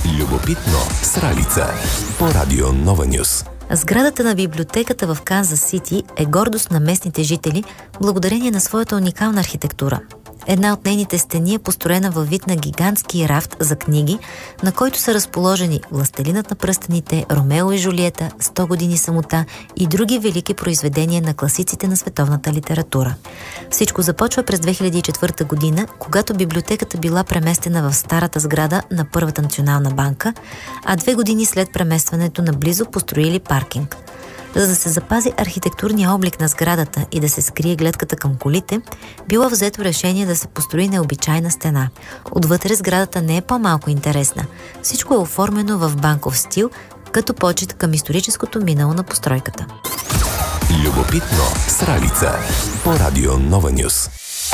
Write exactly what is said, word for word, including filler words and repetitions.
Любопитно с Ралица по Радио Нова Нюз. Сградата на библиотеката в Канзас Сити е гордост на местните жители благодарение на своята уникална архитектура. Една от нейните стени е построена във вид на гигантски рафт за книги, на който са разположени Властелинът на пръстените, Ромео и Жулиета, сто години самота и други велики произведения на класиците на световната литература. Всичко започва през две хиляди и четвърта година, когато библиотеката била преместена в старата сграда на Първата национална банка, а две години след преместването наблизо построили паркинг. За да се запази архитектурния облик на сградата и да се скрие гледката към колите, било взето решение да се построи необичайна стена. Отвътре сградата не е по-малко интересна. Всичко е оформено в банков стил, като почит към историческото минало на постройката. Любопитно с Ралица по Радио Нова Нюз.